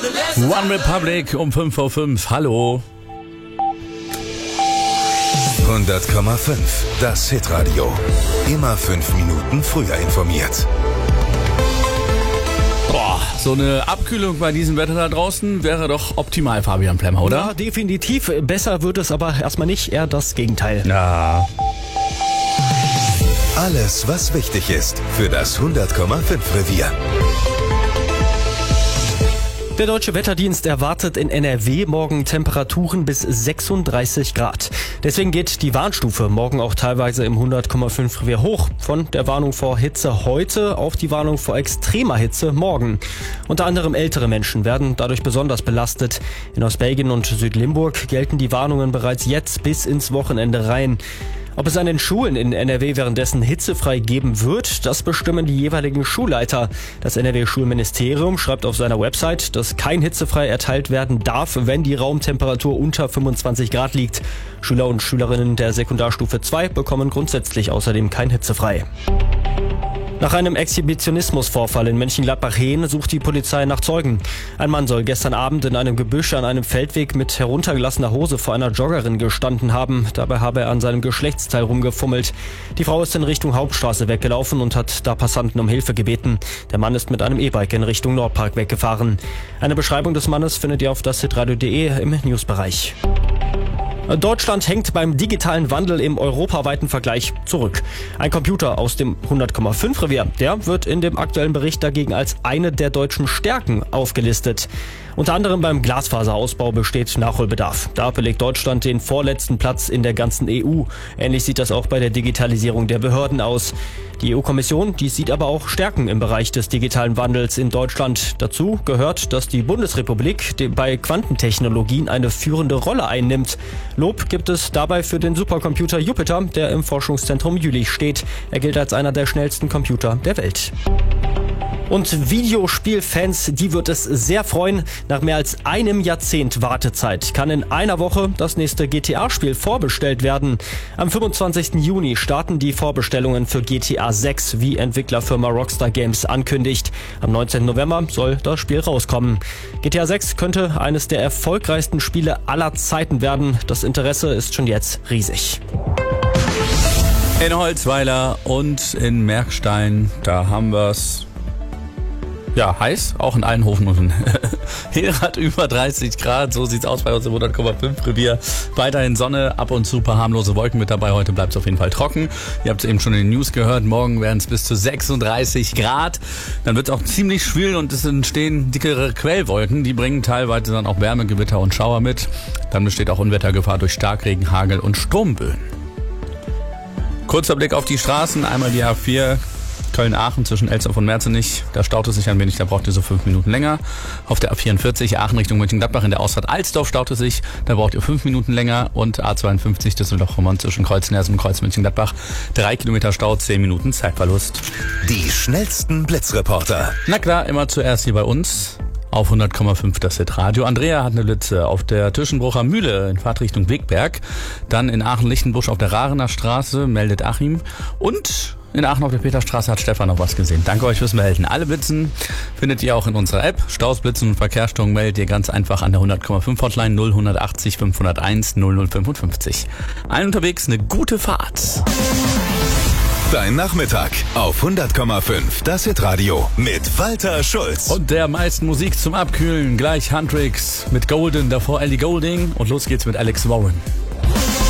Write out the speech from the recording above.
One Republic um 5:05. Hallo. 100,5. Das Hitradio. Immer 5 Minuten früher informiert. Boah, so eine Abkühlung bei diesem Wetter da draußen wäre doch optimal, Fabian Plemmer, oder? Ja, definitiv. Besser wird es aber erstmal nicht, eher das Gegenteil. Ja. Alles, was wichtig ist für das 100,5 Revier. Der Deutsche Wetterdienst erwartet in NRW morgen Temperaturen bis 36 Grad. Deswegen geht die Warnstufe morgen auch teilweise im 100,5 Revier hoch. Von der Warnung vor Hitze heute auf die Warnung vor extremer Hitze morgen. Unter anderem ältere Menschen werden dadurch besonders belastet. In Ostbelgien und Südlimburg gelten die Warnungen bereits jetzt bis ins Wochenende rein. Ob es an den Schulen in NRW währenddessen hitzefrei geben wird, das bestimmen die jeweiligen Schulleiter. Das NRW-Schulministerium schreibt auf seiner Website, dass kein hitzefrei erteilt werden darf, wenn die Raumtemperatur unter 25 Grad liegt. Schüler und Schülerinnen der Sekundarstufe 2 bekommen grundsätzlich außerdem kein hitzefrei. Nach einem Exhibitionismusvorfall in Mönchengladbach-Hehn sucht die Polizei nach Zeugen. Ein Mann soll gestern Abend in einem Gebüsch an einem Feldweg mit heruntergelassener Hose vor einer Joggerin gestanden haben. Dabei habe er an seinem Geschlechtsteil rumgefummelt. Die Frau ist in Richtung Hauptstraße weggelaufen und hat da Passanten um Hilfe gebeten. Der Mann ist mit einem E-Bike in Richtung Nordpark weggefahren. Eine Beschreibung des Mannes findet ihr auf dashitradio.de im Newsbereich. Deutschland hängt beim digitalen Wandel im europaweiten Vergleich zurück. Ein Computer aus dem 100,5 Revier, der wird in dem aktuellen Bericht dagegen als eine der deutschen Stärken aufgelistet. Unter anderem beim Glasfaserausbau besteht Nachholbedarf. Da belegt Deutschland den vorletzten Platz in der ganzen EU. Ähnlich sieht das auch bei der Digitalisierung der Behörden aus. Die EU-Kommission, die sieht aber auch Stärken im Bereich des digitalen Wandels in Deutschland. Dazu gehört, dass die Bundesrepublik bei Quantentechnologien eine führende Rolle einnimmt. Lob gibt es dabei für den Supercomputer Jupiter, der im Forschungszentrum Jülich steht. Er gilt als einer der schnellsten Computer der Welt. Und Videospielfans, die wird es sehr freuen. Nach mehr als einem Jahrzehnt Wartezeit kann in einer Woche das nächste GTA-Spiel vorbestellt werden. Am 25. Juni starten die Vorbestellungen für GTA 6, wie Entwicklerfirma Rockstar Games ankündigt. Am 19. November soll das Spiel rauskommen. GTA 6 könnte eines der erfolgreichsten Spiele aller Zeiten werden. Das Interesse ist schon jetzt riesig. In Holzweiler und in Merkstein, da haben wir's. Ja, heiß, auch in Allenhofen und Hilrath über 30 Grad, so sieht's aus bei uns im 100,5 Revier. Weiterhin Sonne, ab und zu ein paar harmlose Wolken mit dabei, heute bleibt's auf jeden Fall trocken. Ihr habt es eben schon in den News gehört, morgen werden es bis zu 36 Grad. Dann wird's auch ziemlich schwül und es entstehen dickere Quellwolken, die bringen teilweise dann auch Wärmegewitter und Schauer mit. Dann besteht auch Unwettergefahr durch Starkregen, Hagel und Sturmböen. Kurzer Blick auf die Straßen, einmal die A4. Köln-Aachen zwischen Elsdorf und Merzenich, da staut es sich ein wenig, da braucht ihr so 5 Minuten länger. Auf der A44 Aachen Richtung Mönchengladbach in der Ausfahrt Alsdorf staut es sich, da braucht ihr 5 Minuten länger. Und A52 Düsseldorf-Rommern zwischen Kreuz-Nersen und Kreuz-Mönchengladbach, 3 Kilometer Stau, 10 Minuten Zeitverlust. Die schnellsten Blitzreporter. Na klar, immer zuerst hier bei uns. Auf 100,5 das Hitradio. Andrea hat eine Litze auf der Tischenbrucher Mühle in Fahrtrichtung Wegberg. Dann in Aachen-Lichtenbusch auf der Rarener Straße, meldet Achim. Und in Aachen auf der Peterstraße hat Stefan noch was gesehen. Danke euch fürs Melden. Alle Blitzen findet ihr auch in unserer App. Staus, Blitzen und Verkehrsstörungen meldet ihr ganz einfach an der 100,5 Hotline 0180 501 0055. Allen unterwegs eine gute Fahrt. Dein Nachmittag auf 100,5 das Hitradio mit Walter Schulz. Und der meisten Musik zum Abkühlen. Gleich Huntrix mit Golden, davor Ellie Goulding und los geht's mit Alex Warren.